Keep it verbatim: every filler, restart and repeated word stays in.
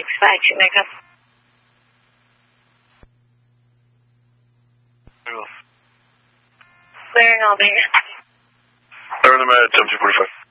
six five two Mega. Clear in Albany. Clear in the med, seven two four five.